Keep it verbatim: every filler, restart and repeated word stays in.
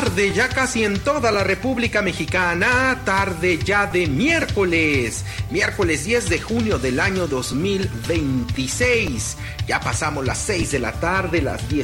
tarde, ya casi en toda la República Mexicana, tarde ya de miércoles, miércoles diez de junio del año dos mil veintiséis. Ya pasamos las seis de la tarde, las diez